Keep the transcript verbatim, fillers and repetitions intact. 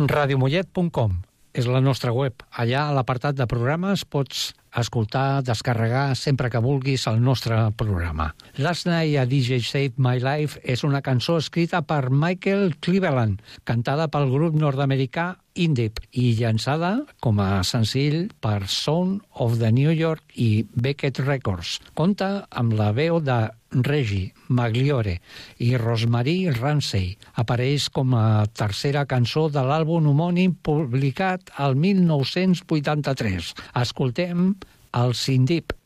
radiomollet punt com és la nostra web. Allà, a l'apartat de programes, pots escoltar, descarregar sempre que vulguis el nostre programa. Last Night a D J Saved My Life és una cançó escrita per Michael Cleveland, cantada pel grup nord-americà Indip i llançada com a senzill per Sound of the New York i Beckett Records. Compta amb la veu de Reggie Magliore i Rosemary Ramsey. Apareix com a tercera cançó de l'àlbum homònim publicat el mil nou-cents vuitanta-tres. Escoltem el Indip.